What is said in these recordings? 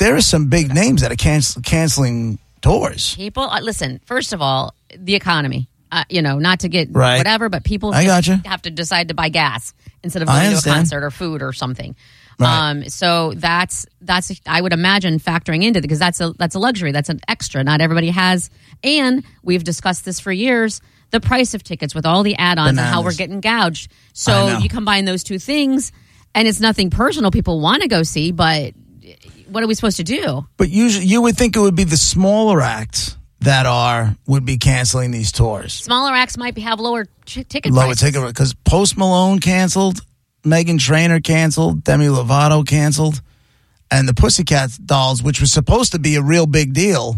there are some big names that are canceling tours. People, listen, first of all, the economy. Not to get right. whatever, but people have to decide to buy gas instead of going to a concert or food or something. Right. So that's I would imagine factoring into because that's a luxury. That's an extra. Not everybody has. And we've discussed this for years. The price of tickets with all the add-ons and how we're getting gouged. So you combine those two things, and it's nothing personal. People want to go see, but what are we supposed to do? But usually, you would think it would be the smaller acts that would be canceling these tours. Smaller acts might have lower ticket prices. Because Post Malone canceled, Meghan Trainor canceled, Demi Lovato canceled, and the Pussycat Dolls, which was supposed to be a real big deal.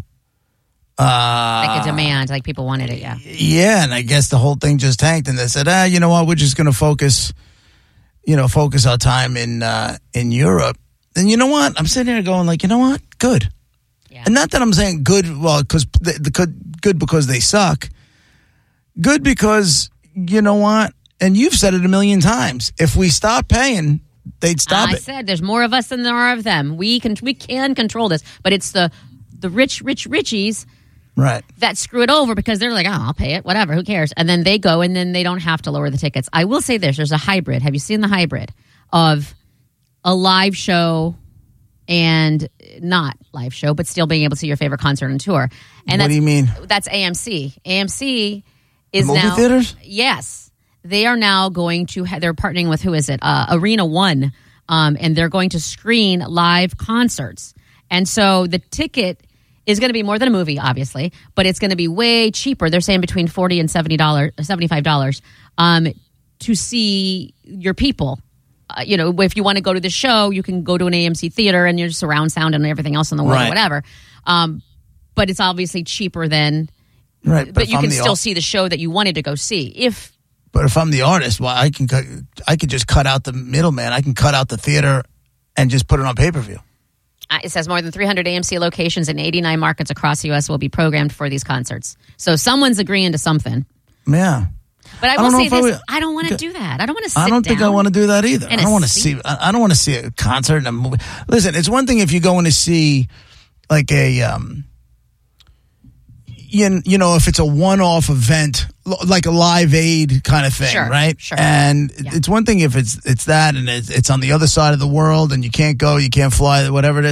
Like a demand, like people wanted it, yeah. Yeah, and I guess the whole thing just tanked, and they said, you know what, we're just going to focus our time in Europe. And you know what? I'm sitting here going like, you know what? Good. Yeah. And not that I'm saying good, well, because good because they suck. Good because, you know what? And you've said it a million times. If we stop paying, they'd stop it. I said there's more of us than there are of them. We can control this, but it's the richies right that screw it over because they're like, I'll pay it, whatever, who cares? And then they go and then they don't have to lower the tickets. I will say there's a hybrid. Have you seen the hybrid of a live show and not live show, but still being able to see your favorite concert on tour? And what do you mean? That's AMC. AMC is the movie now theaters? Yes. They are now going to they're partnering with, who is it? Arena One. And they're going to screen live concerts. And so the ticket is going to be more than a movie, obviously, but it's going to be way cheaper. They're saying between $40 and $75 to see your people. If you want to go to the show, you can go to an AMC theater and you're surround sound and everything else in the world, or whatever. But it's obviously cheaper than. Right, but you can still see the show that you wanted to go see. But if I'm the artist, well, I could just cut out the middleman. I can cut out the theater and just put it on pay-per-view. It says more than 300 AMC locations in 89 markets across the U.S. will be programmed for these concerts. So someone's agreeing to something. Yeah. But I will say this: I don't want to do that. I don't want to sit down. I don't think I want to do that either. I don't want to see. I don't want to see a concert and a movie. Listen, it's one thing if you're going to see like a, if it's a one-off event, like a Live Aid kind of thing, right? Sure. And it's one thing if it's that and it's on the other side of the world and you can't go, you can't fly, whatever it is.